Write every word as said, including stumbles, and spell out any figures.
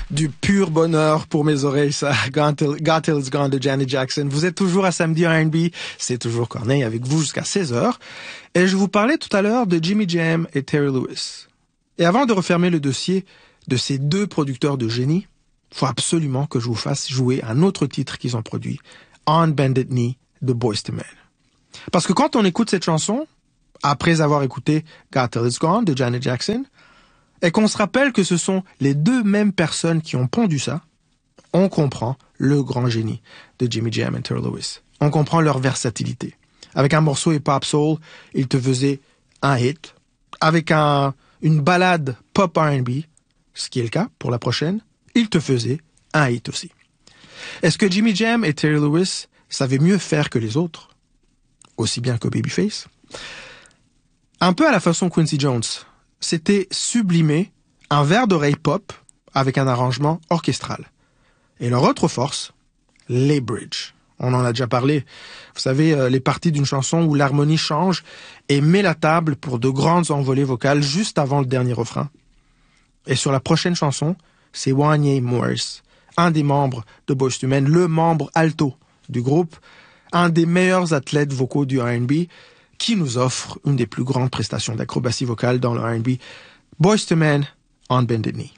Du pur bonheur pour mes oreilles, ça. Got Till, Got Till It's Gone de Janet Jackson. Vous êtes toujours à Samedi R and B. C'est toujours Corneille avec vous jusqu'à seize heures. Et je vous parlais tout à l'heure de Jimmy Jam et Terry Lewis. Et avant de refermer le dossier de ces deux producteurs de génie, faut absolument que je vous fasse jouer un autre titre qu'ils ont produit, On Bended Knee de Boyz two Men. Parce que quand on écoute cette chanson, après avoir écouté Got Till It's Gone de Janet Jackson, et qu'on se rappelle que ce sont les deux mêmes personnes qui ont pondu ça, on comprend le grand génie de Jimmy Jam et Terry Lewis. On comprend leur versatilité. Avec un morceau hip-hop soul, ils te faisaient un hit. Avec un, une ballade pop R and B, ce qui est le cas pour la prochaine, ils te faisaient un hit aussi. Est-ce que Jimmy Jam et Terry Lewis savaient mieux faire que les autres? Aussi bien que Babyface? Un peu à la façon Quincy Jones, c'était sublimer un verre d'oreille pop avec un arrangement orchestral. Et leur autre force, les bridges. On en a déjà parlé. Vous savez, les parties d'une chanson où l'harmonie change et met la table pour de grandes envolées vocales juste avant le dernier refrain. Et sur la prochaine chanson, c'est Wanya Morris, un des membres de Boyz two Men, le membre alto du groupe, un des meilleurs athlètes vocaux du R and B, qui nous offre une des plus grandes prestations d'acrobatie vocale dans le R and B. Boyz two Men, On Bended Knee.